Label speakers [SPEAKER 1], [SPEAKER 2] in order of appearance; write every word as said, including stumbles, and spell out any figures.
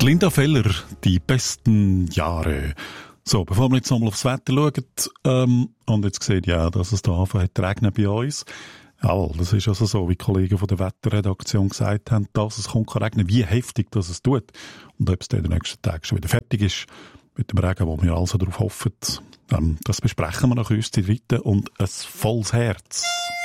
[SPEAKER 1] Linda Feller, die besten Jahre. So, bevor wir jetzt nochmal aufs Wetter schauen, ähm, und jetzt seht ihr ja, dass es da anfängt zu regnen bei uns. Ja, das ist also so, wie die Kollegen von der Wetterredaktion gesagt haben, dass es kommt regnen, wie heftig das es tut. Und ob es dann in den nächsten Tagen schon wieder fertig ist mit dem Regen, wo wir also darauf hoffen, ähm, das besprechen wir nach uns die Dritte und ein volles Herz.